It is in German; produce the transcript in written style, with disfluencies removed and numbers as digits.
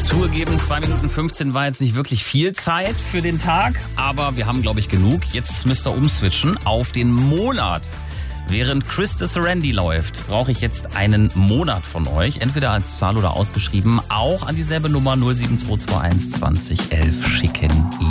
Zugegeben, 2 Minuten 15 war jetzt nicht wirklich viel Zeit für den Tag, aber wir haben, glaube ich, genug. Jetzt müsst ihr umswitchen auf den Monat. Während Chris de Serendi läuft, brauche ich jetzt einen Monat von euch, entweder als Zahl oder ausgeschrieben, auch an dieselbe Nummer 07221 20 11 schicken.